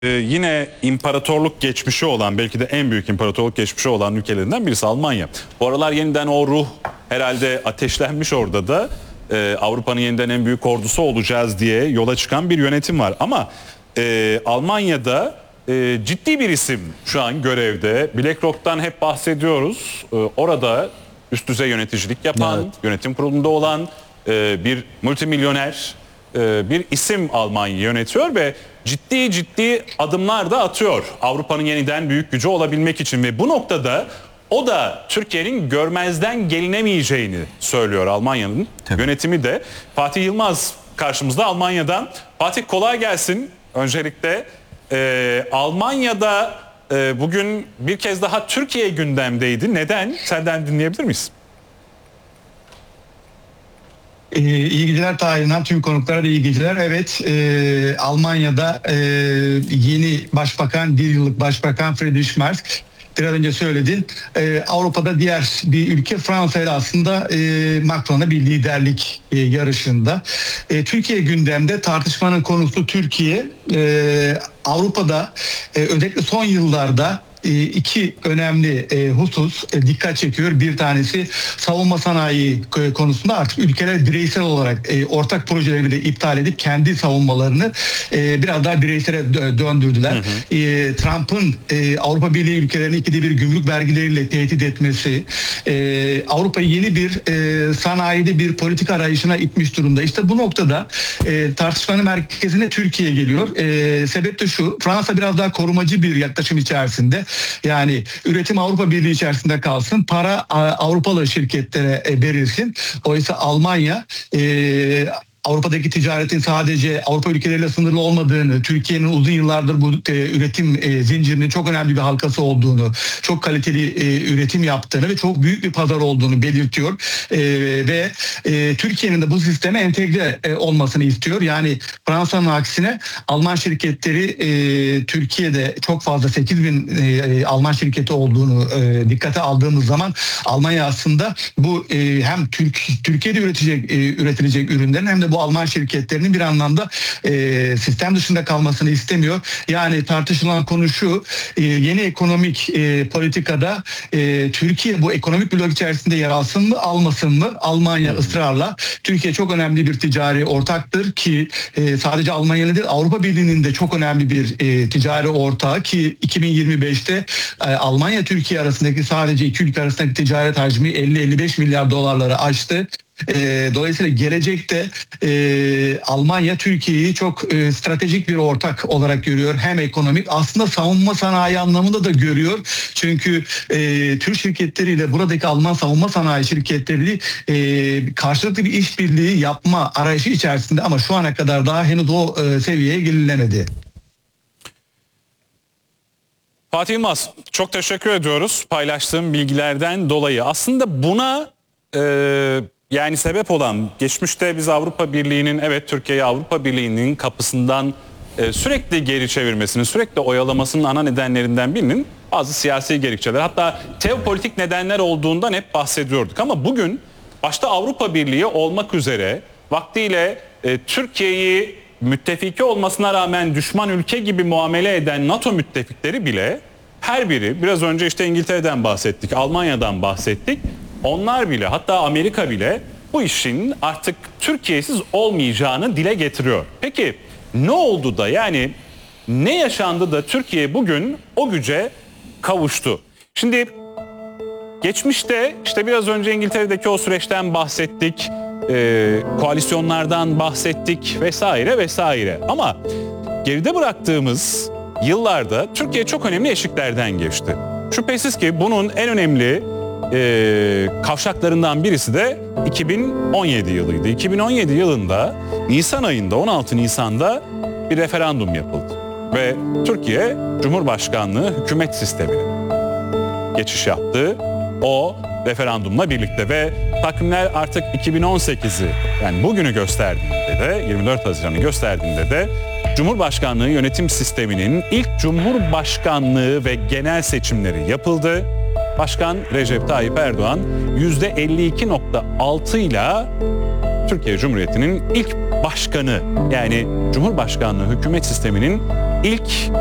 Yine imparatorluk geçmişi olan, belki de en büyük imparatorluk geçmişi olan ülkelerinden birisi Almanya. Bu aralar yeniden o ruh herhalde ateşlenmiş orada da. Avrupa'nın yeniden en büyük ordusu olacağız diye yola çıkan bir yönetim var. Ama Almanya'da ciddi bir isim şu an görevde. BlackRock'tan hep bahsediyoruz. Orada üst düzey yöneticilik yapan, evet, yönetim kurulunda olan bir multimilyoner bir isim Almanya'yı yönetiyor ve ciddi adımlar da atıyor Avrupa'nın yeniden büyük gücü olabilmek için. Ve bu noktada o da Türkiye'nin görmezden gelinemeyeceğini söylüyor Almanya'nın yönetimi de. Fatih Yılmaz karşımızda Almanya'dan. Fatih, kolay gelsin öncelikle. Almanya'da bugün bir kez daha Türkiye gündemdeydi. Neden? Senden dinleyebilir miyiz? İyi geceler Tahir'den, tüm konuklara da iyi geceler. Evet, Almanya'da yeni başbakan, bir yıllık başbakan Friedrich Merz, biraz önce söyledin. Avrupa'da diğer bir ülke Fransa ile aslında Macron'la bir liderlik yarışında. Türkiye gündemde, tartışmanın konusu Türkiye. Avrupa'da özellikle son yıllarda iki önemli husus dikkat çekiyor. Bir tanesi savunma sanayi konusunda artık ülkeler bireysel olarak ortak projelerini de iptal edip kendi savunmalarını biraz daha bireysele döndürdüler. Trump'ın Avrupa Birliği ülkelerini ikide bir gümrük vergileriyle tehdit etmesi Avrupa'yı yeni bir sanayide bir politik arayışına itmiş durumda. İşte bu noktada tartışmanın merkezine Türkiye geliyor. Sebep de şu: Fransa biraz daha korumacı bir yaklaşım içerisinde. Yani üretim Avrupa Birliği içerisinde kalsın, para Avrupalı şirketlere verilsin. Oysa Almanya Avrupa'daki ticaretin sadece Avrupa ülkeleriyle sınırlı olmadığını, Türkiye'nin uzun yıllardır bu üretim zincirinin çok önemli bir halkası olduğunu, çok kaliteli üretim yaptığını ve çok büyük bir pazar olduğunu belirtiyor. Ve Türkiye'nin de bu sisteme entegre olmasını istiyor. Yani Fransa'nın aksine Alman şirketleri Türkiye'de çok fazla 8.000 Alman şirketi olduğunu dikkate aldığımız zaman Almanya aslında bu hem Türkiye'de üretilecek ürünlerin hem de bu Alman şirketlerinin bir anlamda sistem dışında kalmasını istemiyor. Yani tartışılan konu şu: yeni ekonomik politikada Türkiye bu ekonomik blok içerisinde yer alsın mı, almasın mı? Almanya ısrarla. Türkiye çok önemli bir ticari ortaktır ki sadece Almanya'nın değil, Avrupa Birliği'nin de çok önemli bir ticari ortağı ki 2025'te Almanya Türkiye arasındaki, sadece iki ülke arasındaki ticaret hacmi 50-55 milyar dolarları aştı. Dolayısıyla gelecekte Almanya Türkiye'yi çok stratejik bir ortak olarak görüyor. Hem ekonomik, aslında savunma sanayi anlamında da görüyor. Çünkü Türk şirketleriyle buradaki Alman savunma sanayi şirketleri karşılıklı bir işbirliği yapma arayışı içerisinde, ama şu ana kadar daha henüz o seviyeye gelinemedi. Fatih Yılmaz, çok teşekkür ediyoruz paylaştığım bilgilerden dolayı. Aslında buna yani sebep olan, geçmişte biz Avrupa Birliği'nin, evet, Türkiye'yi Avrupa Birliği'nin kapısından sürekli geri çevirmesinin, sürekli oyalamasının ana nedenlerinden birinin bazı siyasi gerekçeler, hatta teopolitik nedenler olduğundan hep bahsediyorduk. Ama bugün başta Avrupa Birliği olmak üzere vaktiyle Türkiye'yi müttefiki olmasına rağmen düşman ülke gibi muamele eden NATO müttefikleri bile, her biri, biraz önce işte İngiltere'den bahsettik, Almanya'dan bahsettik, onlar bile, hatta Amerika bile bu işin artık Türkiye'siz olmayacağını dile getiriyor. Peki ne oldu da, yani ne yaşandı da Türkiye bugün o güce kavuştu? Şimdi geçmişte işte biraz önce İngiltere'deki o süreçten bahsettik, koalisyonlardan bahsettik vesaire vesaire. Ama geride bıraktığımız yıllarda Türkiye çok önemli eşiklerden geçti. Şüphesiz ki bunun en önemli kavşaklarından birisi de 2017 yılıydı. 2017 yılında Nisan ayında, 16 Nisan'da bir referandum yapıldı. Ve Türkiye Cumhurbaşkanlığı hükümet sistemine geçiş yaptı o referandumla birlikte ve takvimler artık 2018'i, yani bugünü gösterdiğinde de, 24 Haziran'ı gösterdiğinde de Cumhurbaşkanlığı yönetim sisteminin ilk Cumhurbaşkanlığı ve genel seçimleri yapıldı. Başkan Recep Tayyip Erdoğan %52.6 ile Türkiye Cumhuriyeti'nin ilk başkanı, yani Cumhurbaşkanlığı hükümet sisteminin ilk